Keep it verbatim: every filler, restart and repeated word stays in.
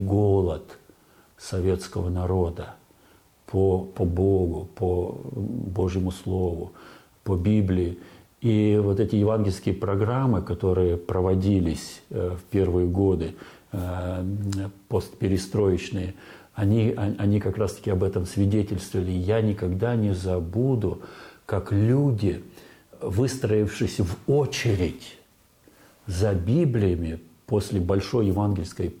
голод советского народа по, по Богу, по Божьему Слову, по Библии. И вот эти евангельские программы, которые проводились в первые годы, постперестроечные, они, они как раз-таки об этом свидетельствовали. Я никогда не забуду, как люди, выстроившись в очередь за Библиями после большой евангельской